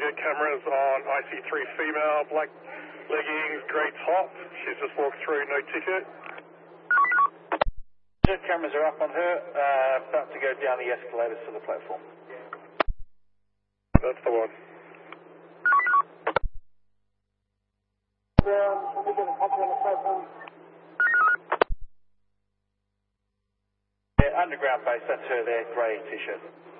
target cameras on IC3 female, black leggings, grey top. She's just walked through, no ticket. Cameras are up on her, about to go down the escalators to the platform. That's the one. Yeah, underground base, that's her there, grey t-shirt.